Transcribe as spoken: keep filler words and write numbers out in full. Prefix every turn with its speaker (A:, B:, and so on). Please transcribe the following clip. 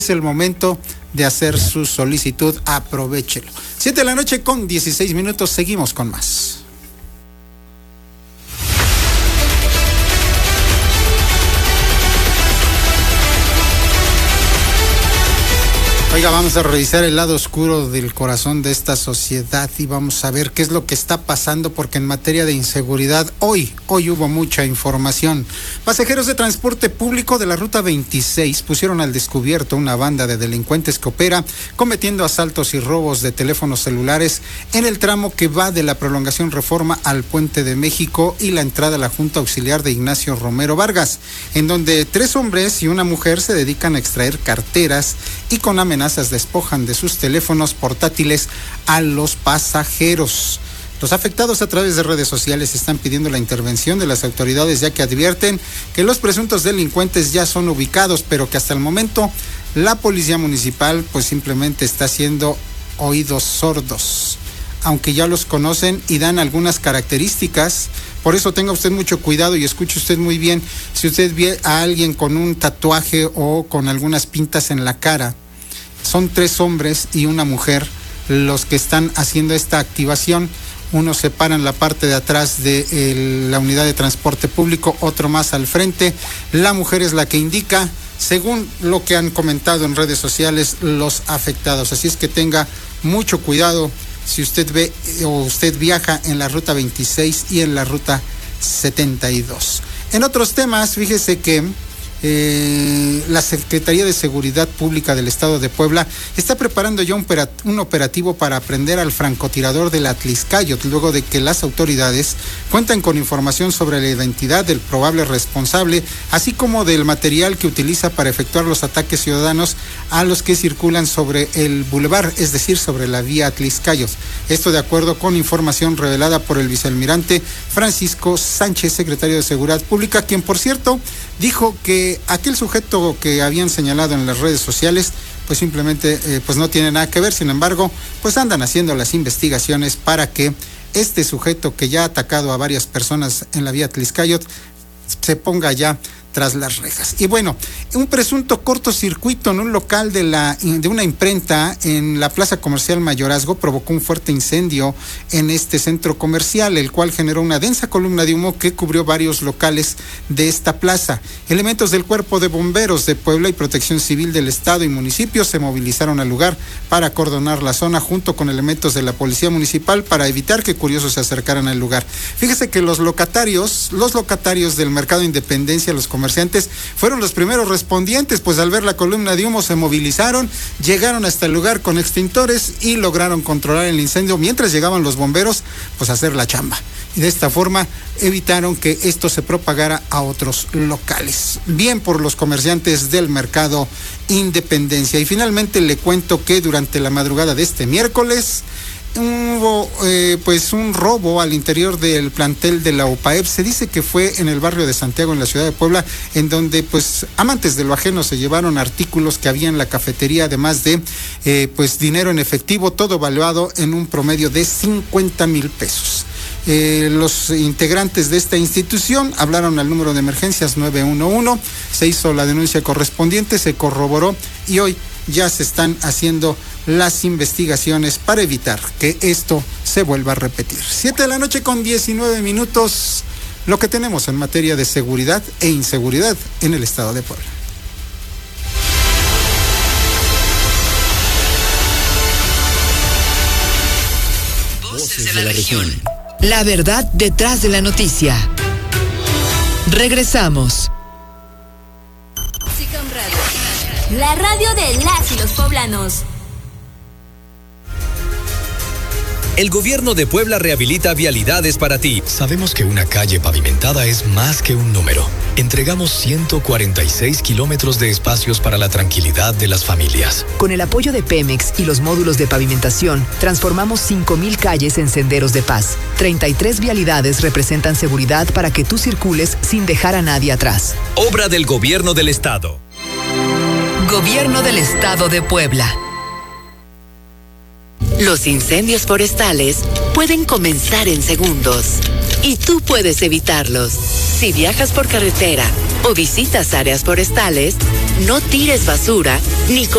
A: Es el momento de hacer su solicitud, aprovéchelo. Siete de la noche con dieciséis minutos, seguimos con más. Oiga, vamos a revisar el lado oscuro del corazón de esta sociedad y vamos a ver qué es lo que está pasando, porque en materia de inseguridad hoy, hoy hubo mucha información. Pasajeros de transporte público de la ruta veintiséis pusieron al descubierto una banda de delincuentes que opera cometiendo asaltos y robos de teléfonos celulares en el tramo que va de la prolongación Reforma al Puente de México y la entrada a la Junta Auxiliar de Ignacio Romero Vargas, en donde tres hombres y una mujer se dedican a extraer carteras y con amenazas despojan de sus teléfonos portátiles a los pasajeros. Los afectados a través de redes sociales están pidiendo la intervención de las autoridades, ya que advierten que los presuntos delincuentes ya son ubicados, pero que hasta el momento la policía municipal pues simplemente está haciendo oídos sordos, aunque ya los conocen y dan algunas características. Por eso tenga usted mucho cuidado y escuche usted muy bien. Si usted ve a alguien con un tatuaje o con algunas pintas en la cara, son tres hombres y una mujer los que están haciendo esta activación. Uno se para en la parte de atrás de el, la unidad de transporte público, otro más al frente. La mujer es la que indica, según lo que han comentado en redes sociales, los afectados. Así es que tenga mucho cuidado si usted ve o usted viaja en la ruta veintiséis y en la ruta setenta y dos. En otros temas, fíjese que Eh, la Secretaría de Seguridad Pública del Estado de Puebla está preparando ya un, un operativo para aprender al francotirador del Atlixcáyotl, luego de que las autoridades cuentan con información sobre la identidad del probable responsable, así como del material que utiliza para efectuar los ataques ciudadanos a los que circulan sobre el bulevar, es decir, sobre la vía Atlixcáyotl. Esto de acuerdo con información revelada por el vicealmirante Francisco Sánchez, secretario de Seguridad Pública, quien, por cierto, dijo que aquel sujeto que habían señalado en las redes sociales pues simplemente eh, pues no tiene nada que ver. Sin embargo, pues andan haciendo las investigaciones para que este sujeto que ya ha atacado a varias personas en la vía Atlixcáyotl se ponga ya tras las rejas. Y bueno, un presunto cortocircuito en un local de la de una imprenta en la Plaza Comercial Mayorazgo provocó un fuerte incendio en este centro comercial, el cual generó una densa columna de humo que cubrió varios locales de esta plaza. Elementos del Cuerpo de Bomberos de Puebla y Protección Civil del Estado y municipios se movilizaron al lugar para acordonar la zona junto con elementos de la Policía Municipal para evitar que curiosos se acercaran al lugar. Fíjese que los locatarios, los locatarios del Mercado Independencia, los comerciantes, fueron los primeros respondientes, pues al ver la columna de humo se movilizaron, llegaron hasta el lugar con extintores y lograron controlar el incendio mientras llegaban los bomberos pues a hacer la chamba. Y de esta forma evitaron que esto se propagara a otros locales. Bien por los comerciantes del Mercado Independencia. Y finalmente le cuento que durante la madrugada de este miércoles hubo eh, pues un robo al interior del plantel de la OPAEP. Se dice que fue en el barrio de Santiago, en la ciudad de Puebla, en donde pues amantes de lo ajeno se llevaron artículos que había en la cafetería, además de eh, pues dinero en efectivo, todo valuado en un promedio de cincuenta mil pesos. Eh, los integrantes de esta institución hablaron al número de emergencias nueve uno uno, se hizo la denuncia correspondiente, se corroboró y hoy ya se están haciendo las investigaciones para evitar que esto se vuelva a repetir. Siete de la noche con diecinueve minutos, lo que tenemos en materia de seguridad e inseguridad en el estado de Puebla.
B: Voces de la región. La verdad detrás de la noticia. Regresamos.
C: La radio de las y los poblanos.
D: El gobierno de Puebla rehabilita vialidades para ti.
E: Sabemos que una calle pavimentada es más que un número. Entregamos ciento cuarenta y seis kilómetros de espacios para la tranquilidad de las familias.
B: Con el apoyo de Pemex y los módulos de pavimentación, transformamos cinco mil calles en senderos de paz. treinta y tres vialidades representan seguridad para que tú circules sin dejar a nadie atrás.
D: Obra del Gobierno del Estado.
B: Gobierno del Estado de Puebla.
F: Los incendios forestales pueden comenzar en segundos y tú puedes evitarlos. Si viajas por carretera o visitas áreas forestales, no tires basura ni